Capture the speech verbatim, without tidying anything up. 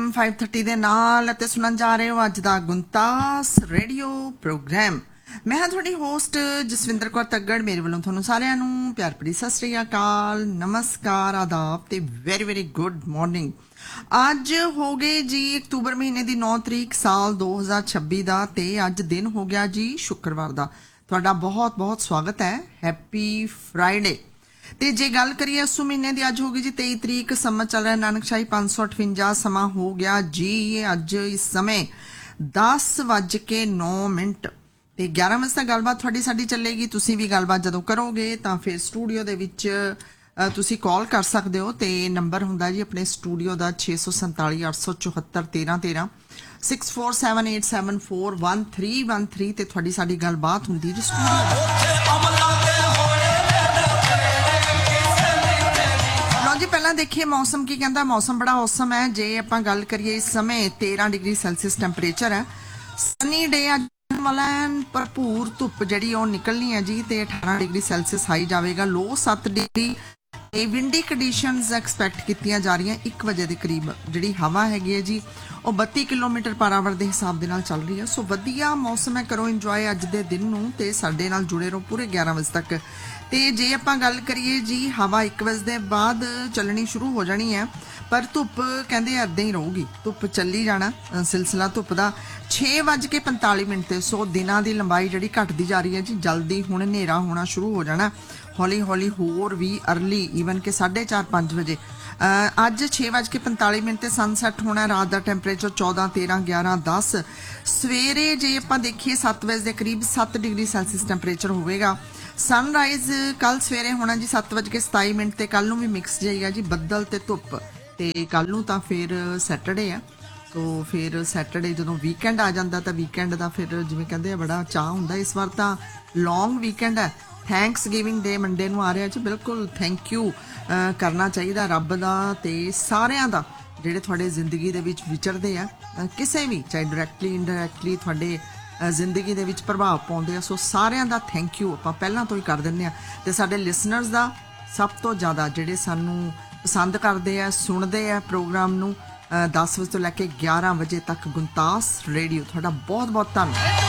M five thirty ਦੇ ਨਾਲ ਅਤੇ ਸੁਣਨ ਜਾ ਰਹੇ ਹੋ ਅੱਜ ਦਾ ਗੁੰਤਾਸ ਰੇਡੀਓ ਪ੍ਰੋਗਰਾਮ। ਮੈਂ ਹਾਂ ਤੁਹਾਡੀ ਹੋਸਟ ਜਸਵਿੰਦਰ ਕੌਰ ਤੱਗੜ। ਮੇਰੇ ਵੱਲੋਂ ਤੁਹਾਨੂੰ ਸਾਰਿਆਂ ਨੂੰ ਪਿਆਰ ਭਰੀ ਸਤਿ ਸ੍ਰੀ ਅਕਾਲ, ਨਮਸਕਾਰ, ਆਦਾਬ ਤੇ ਵੈਰੀ ਵੈਰੀ ਗੁੱਡ ਮਾਰਨਿੰਗ। ਅੱਜ ਹੋ ਗਏ ਜੀ ਅਕਤੂਬਰ ਮਹੀਨੇ ਦੀ ਨੌ ਤਰੀਕ ਸਾਲ ਦੋ ਹਜ਼ਾਰ ਛੱਬੀ ਦਾ ਤੇ ਅੱਜ ਦਿਨ ਹੋ ਗਿਆ ਜੀ ਸ਼ੁੱਕਰਵਾਰ ਦਾ। ਤੁਹਾਡਾ ਬਹੁਤ ਬਹੁਤ ਸਵਾਗਤ ਹੈ। Happy Friday. ਤੇ ਜੇ ਗੱਲ ਕਰੀਏ ਇਸ ਮਹੀਨੇ ਦੀ ਅੱਜ ਹੋ ਗਈ ਜੀ तेई ਤਰੀਕ, ਸਮਾਂ ਚੱਲ ਰਿਹਾ ਨਾਨਕਸ਼ਾਹੀ ਪੰਜ सौ अठवंजा, ਸਮਾਂ ਹੋ ਗਿਆ ਜੀ ਅੱਜ ਇਸ ਸਮੇਂ दस ਵੱਜ ਕੇ नौ ਮਿੰਟ ਤੇ ਗਿਆਰਾਂ ਵਜੇ ਤੱਕ ਗੱਲਬਾਤ ਤੁਹਾਡੀ ਸਾਡੀ ਚੱਲੇਗੀ। ਤੁਸੀਂ ਵੀ ਗੱਲਬਾਤ ਜਦੋਂ ਕਰੋਗੇ ਤਾਂ ਫਿਰ ਸਟੂਡੀਓ ਦੇ ਵਿੱਚ ਤੁਸੀਂ ਕਾਲ ਕਰ ਸਕਦੇ ਹੋ ਤੇ ਨੰਬਰ ਹੁੰਦਾ ਜੀ ਆਪਣੇ ਸਟੂਡੀਓ ਦਾ छे सौ संताली आठ सौ चौहत्तर तेरह तेरह six four seven eight seven four one three one three ਤੇ ਤੁਹਾਡੀ ਸਾਡੀ ਗੱਲਬਾਤ ਹੁੰਦੀ ਜੀ ਸਟੂਡੀਓ। जी पहला देखिए मौसम की कहता। मौसम बड़ा औसम है। जे ਆਪਾਂ ਗੱਲ ਕਰੀਏ ਇਸ ਸਮੇਂ तेरह डिग्री ਸੈਲਸੀਅਸ ਟੈਂਪਰੇਚਰ ਹੈ। ਸਨੀ ਡੇ ਅੱਜ ਵਾਲਾ ਭਰਪੂਰ ਧੁੱਪ ਜਿਹੜੀ ਉਹ ਨਿਕਲਣੀ ਹੈ ਜੀ ਤੇ अठारह डिग्री ਸੈਲਸੀਅਸ ਹਾਈ ਜਾਵੇਗਾ। ਲੋ सात डिग्री ਤੇ ਵਿੰਡੀ ਕੰਡੀਸ਼ਨਸ ਐਕਸਪੈਕਟ ਕੀਤੀਆਂ ਜਾ ਰਹੀਆਂ। ਇੱਕ ਵਜੇ ਦੇ ਕਰੀਬ ਜਿਹੜੀ ਹਵਾ ਹੈਗੀ ਹੈ ਜੀ ਉਹ बत्ती ਕਿਲੋਮੀਟਰ ਪਰ ਆਵਰ ਦੇ ਹਿਸਾਬ ਦੇ ਨਾਲ ਚੱਲ ਰਹੀ ਹੈ। ਸੋ ਵਧੀਆ ਮੌਸਮ ਹੈ। ਕਰੋ ਇੰਜੋਏ ਅੱਜ ਦੇ ਦਿਨ ਨੂੰ ਤੇ ਸਾਡੇ ਨਾਲ ਜੁੜੇ ਰਹੋ ਪੂਰੇ ਗਿਆਰਾਂ ਵਜੇ ਤੱਕ। ਤੇ ਜੇ ਆਪਾਂ ਗੱਲ ਕਰੀਏ ਜੀ ਹਵਾ ਇੱਕ ਵਜੇ ਦੇ ਬਾਅਦ ਚੱਲਣੀ ਸ਼ੁਰੂ ਹੋ ਜਾਣੀ ਹੈ ਪਰ ਧੁੱਪ ਕਹਿੰਦੇ ਇੱਦਾਂ ਹੀ ਰਹੂਗੀ। ਧੁੱਪ ਚੱਲੀ ਜਾਣਾ ਸਿਲਸਿਲਾ ਧੁੱਪ ਦਾ छे ਵੱਜ ਕੇ पैंताली ਮਿੰਟ ਤੇ। ਸੋ ਦਿਨਾਂ ਦੀ ਲੰਬਾਈ ਜਿਹੜੀ ਘਟਦੀ ਜਾ ਰਹੀ ਹੈ ਜੀ। ਜਲਦੀ ਹੁਣ ਹਨੇਰਾ ਹੋਣਾ ਸ਼ੁਰੂ ਹੋ ਜਾਣਾ ਹੌਲੀ ਹੌਲੀ ਹੋਰ ਵੀ ਅਰਲੀ ਈਵਨ ਕਿ ਸਾਢੇ ਚਾਰ ਪੰਜ ਵਜੇ। ਅੱਜ छे ਵੱਜ ਕੇ पैंताली ਮਿੰਟ ਤੇ ਸਨਸੈਟ ਹੋਣਾ। ਰਾਤ ਦਾ ਟੈਂਪਰੇਚਰ चौदह तेरह ग्यारह दस। ਸਵੇਰੇ ਜੇ ਆਪਾਂ ਦੇਖੀਏ ਸੱਤ ਵਜੇ ਦੇ ਕਰੀਬ सात डिग्री ਸੈਲਸੀਅਸ ਟੈਂਪਰੇਚਰ ਹੋਵੇਗਾ। ਸਨਰਾਈਜ਼ ਕੱਲ ਸਵੇਰੇ ਹੋਣਾ ਜੀ ਸੱਤ ਵੱਜ ਕੇ सताई ਮਿੰਟ ਤੇ। ਕੱਲ ਨੂੰ ਵੀ ਮਿਕਸ ਜਾਏਗਾ ਜੀ ਬੱਦਲ ਤੇ ਧੁੱਪ। ਤੇ ਕੱਲ ਨੂੰ ਤਾਂ ਫਿਰ ਸੈਟਰਡੇ ਆ। ਸੋ ਫਿਰ ਸੈਟਰਡੇ ਜਦੋਂ ਵੀਕਐਂਡ ਆ ਜਾਂਦਾ ਤਾਂ ਵੀਕਐਂਡ ਦਾ ਫਿਰ ਜਿਵੇਂ ਕਹਿੰਦੇ ਆ ਬੜਾ ਚਾਹ ਹੁੰਦਾ। ਇਸ ਵਾਰ ਤਾਂ ਲੌਂਗ ਵੀਕਐਂਡ ਹੈ। ਥੈਂਕਸ ਗਿਵਿੰਗ ਡੇ ਮੰਡੇ ਨੂੰ ਆ ਰਿਹਾ ਜੀ। ਬਿਲਕੁਲ ਥੈਂਕ ਯੂ ਕਰਨਾ ਚਾਹੀਦਾ ਰੱਬ ਦਾ ਤੇ ਸਾਰਿਆਂ ਦਾ ਜਿਹੜੇ ਤੁਹਾਡੇ ਜ਼ਿੰਦਗੀ ਦੇ ਵਿੱਚ ਵਿਚਰਦੇ ਆ ਕਿਸੇ ਵੀ ਚਾਹੇ ਡਾਇਰੈਕਟਲੀ ਇਨਡਾਇਰੈਕਟਲੀ ਤੁਹਾਡੇ ਜ਼ਿੰਦਗੀ ਦੇ ਵਿੱਚ ਪ੍ਰਭਾਵ ਪਾਉਂਦੇ ਆ। ਸੋ ਸਾਰਿਆਂ ਦਾ ਥੈਂਕ ਯੂ ਆਪਾਂ ਪਹਿਲਾਂ ਤੋਂ ਹੀ ਕਰ ਦਿੰਦੇ ਆ। ਤੇ ਸਾਡੇ ਲਿਸਨਰਸ ਦਾ ਸਭ ਤੋਂ ਜ਼ਿਆਦਾ ਜਿਹੜੇ ਸਾਨੂੰ ਪਸੰਦ ਕਰਦੇ ਆ ਸੁਣਦੇ ਆ ਪ੍ਰੋਗਰਾਮ ਨੂੰ दस ਵਜੇ ਤੋਂ ਲੈ ਕੇ ਗਿਆਰਾਂ ਵਜੇ ਤੱਕ ਗੁੰਤਾਸ ਰੇਡੀਓ। ਤੁਹਾਡਾ ਬਹੁਤ ਬਹੁਤ ਧੰਨਵਾਦ।